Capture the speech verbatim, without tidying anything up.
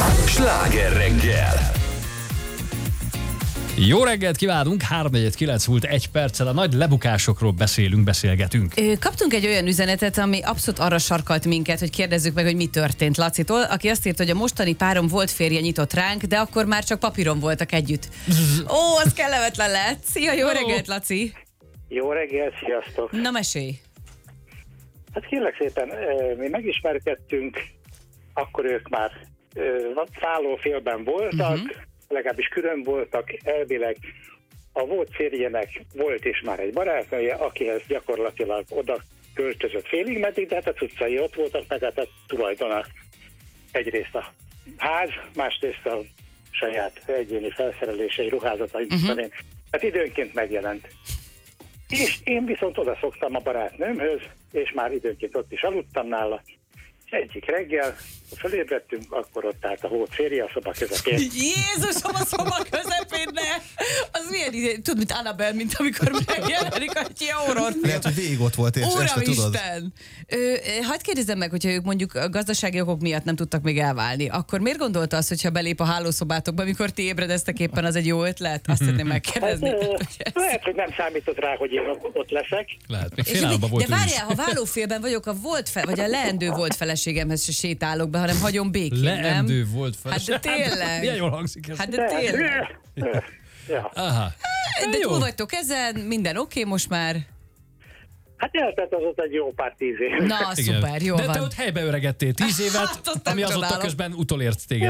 Sláger reggel! Jó reggelt kívánunk, három negyvenkilenc múlt egy perccel, a nagy lebukásokról beszélünk, beszélgetünk. Ö, kaptunk egy olyan üzenetet, ami abszolút arra sarkalt minket, hogy kérdezzük meg, hogy mi történt Lacitól, aki azt írta, hogy a mostani párom volt férje nyitott ránk, de akkor már csak papíron voltak együtt. Ó, az kellemetlen lett. Szia, jó reggelt, Laci! Jó reggel, sziasztok! Na, mesélj! Hát kérlek szépen, mi megismerkedtünk, akkor ők már szállófélben voltak, uh-huh. legalábbis külön voltak, elvileg a volt férjének volt is már egy barátnője, akihez gyakorlatilag oda költözött félig meddig, de hát a cuccai ott voltak, meg hát a tulajdona egyrészt a ház, másrészt a saját egyéni felszerelései, ruházatai, uh-huh. hát időnként megjelent. És én viszont oda szoktam a barátnőmhöz, és már időnként ott is aludtam nála. Egyik reggel, ha felébredtünk, akkor ott állt a hót férje a szoba közepén. Jézusom, a szoba közepén, ne! Az milyen idő, tudod, mint Annabelle, mint amikor megjelenik a horrorfilm. Lehet, hogy végig ott volt, és este tudod. Uramisten! Hadd kérdezzem meg, hogyha ők mondjuk a gazdasági okok miatt nem tudtak még elválni, akkor miért gondolta azt, hogyha belép a hálószobátokba, amikor ti ébredeztek éppen, az egy jó ötlet? Azt szeretném megkérdezni. Hát, hogy lehet, hogy nem számított rá, hogy én ott leszek. Lehet, még fél államban volt. De várjál, ha válófélben vagyok, a volt fel, vagy a leendő volt feleségemhez se sétálok be, hanem hagyom békén, nem? Leendő volt fel. Hát de tényleg. Milyen jól hangzik ez. Hát de tényleg. Ja. Aha. De túl vagytok ezen, minden oké okay most már. Hát eltelt az ott egy jó pár tíz év. Na, Igen. szuper, jó de van. te ott helybe öregettél tíz évet, Hát, azt nem ami azóta csodálom. közben utolért téged.